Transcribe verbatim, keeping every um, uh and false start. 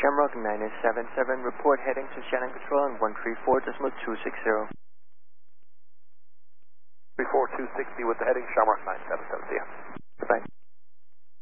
Shamrock nine seven seven, report heading to Shannon Control on one three four decimal two six zero. three four two sixty with the heading Shamrock nine seven seven, see ya. Goodbye.